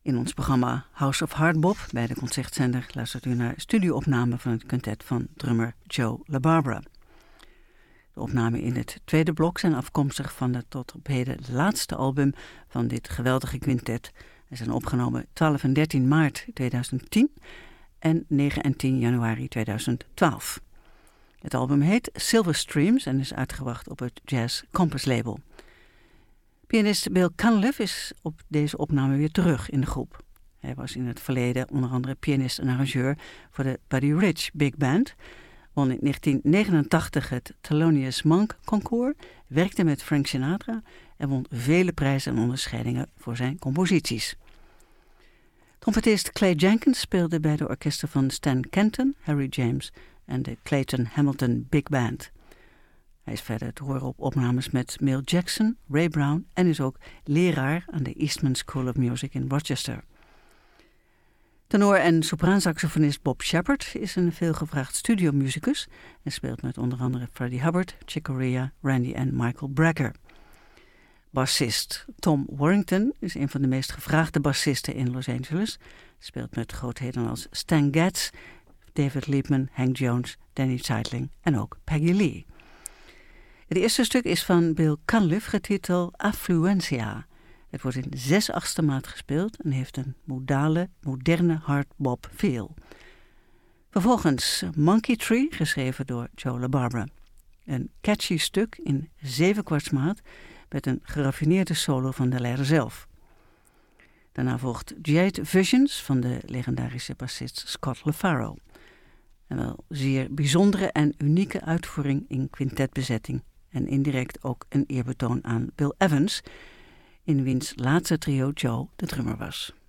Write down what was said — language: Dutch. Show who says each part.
Speaker 1: In ons programma House of Hardbop bij de Concertzender luistert u naar studioopnamen van het quintet van drummer Joe LaBarbera. De opnamen in het tweede blok zijn afkomstig van het tot op heden laatste album van dit geweldige quintet. Ze zijn opgenomen 12 en 13 maart 2010 en 9 en 10 januari 2012. Het album heet Silver Streams en is uitgebracht op het Jazz Compass label. Pianist Bill Cunliffe is op deze opname weer terug in de groep. Hij was in het verleden onder andere pianist en arrangeur voor de Buddy Rich Big Band, won in 1989 het Thelonious Monk Concours, werkte met Frank Sinatra en won vele prijzen en onderscheidingen voor zijn composities. Trompetist Clay Jenkins speelde bij de orkesten van Stan Kenton, Harry James en de Clayton Hamilton Big Band. Hij is verder te horen op opnames met Milt Jackson, Ray Brown en is ook leraar aan de Eastman School of Music in Rochester. Tenor- en sopraansaxofonist Bob Shepard is een veelgevraagd studiomusicus en speelt met onder andere Freddie Hubbard, Chick Corea, Randy en Michael Brecker. Bassist Tom Warrington is een van de meest gevraagde bassisten in Los Angeles. Hij speelt met grootheden als Stan Getz, David Liebman, Hank Jones, Danny Zeitling en ook Peggy Lee. Het eerste stuk is van Bill Cunliffe getiteld Affluencia. Het wordt in 6/8 maat gespeeld en heeft een moderne hardbop feel. Vervolgens Monkey Tree, geschreven door Joe LaBarbera. Een catchy stuk in 7/4 maat met een geraffineerde solo van de leider zelf. Daarna volgt Jade Visions van de legendarische bassist Scott LaFaro. En wel zeer bijzondere en unieke uitvoering in quintetbezetting en indirect ook een eerbetoon aan Bill Evans, in wiens laatste trio Joe de drummer was.